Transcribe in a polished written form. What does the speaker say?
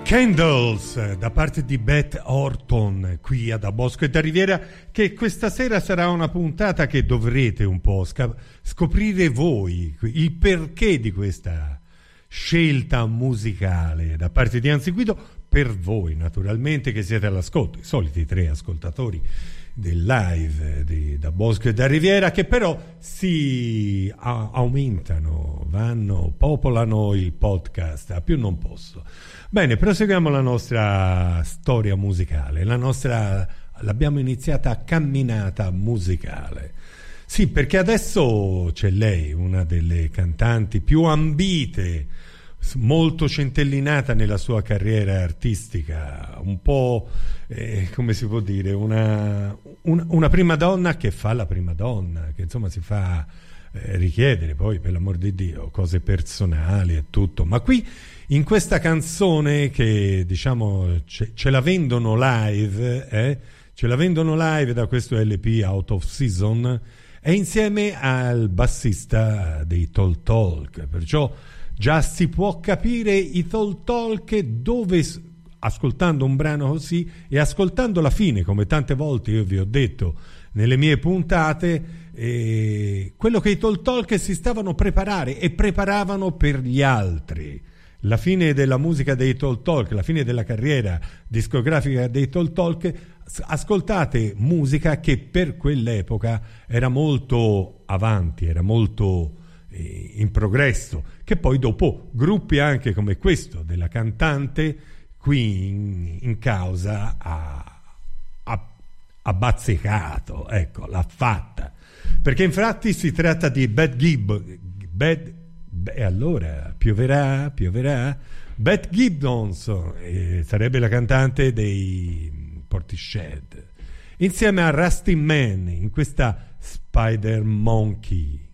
Candles da parte di Beth Orton qui a Da Bosco e da Riviera, che questa sera sarà una puntata che dovrete un po' scoprire voi il perché di questa scelta musicale da parte di Anzi Guido, per voi naturalmente che siete all'ascolto, i soliti 3 ascoltatori del live di Da Bosco e da Riviera, che però si aumentano, popolano il podcast, a più non posso. Bene, proseguiamo la nostra storia musicale, l'abbiamo iniziata camminata musicale. Sì, perché adesso c'è lei, una delle cantanti più ambite, molto centellinata nella sua carriera artistica, un po' come si può dire, una prima donna che fa la prima donna, che insomma si fa richiedere poi, per l'amor di Dio, cose personali e tutto, ma qui in questa canzone che diciamo ce la vendono live, ce la vendono live da questo LP Out of Season, è insieme al bassista dei Talk Talk, perciò già si può capire i Talk Talk dove, ascoltando un brano così e ascoltando la fine, come tante volte io vi ho detto nelle mie puntate, quello che i Talk Talk si stavano preparavano per gli altri. La fine della musica dei Talk Talk, la fine della carriera discografica dei Talk Talk, ascoltate musica che per quell'epoca era molto avanti, era molto in progresso, che poi dopo gruppi anche come questo della cantante qui in causa ha bazzicato, ecco, l'ha fatta, perché infatti si tratta di allora pioverà Beth Gibbons, sarebbe la cantante dei Portishead, insieme a Rusty Man in questa Spider Monkey.